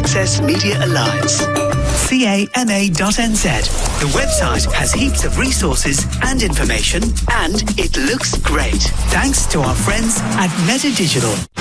Access Media Alliance. CAMA.NZ. The website has heaps of resources and information, and it looks great. Thanks to our friends at Meta Digital.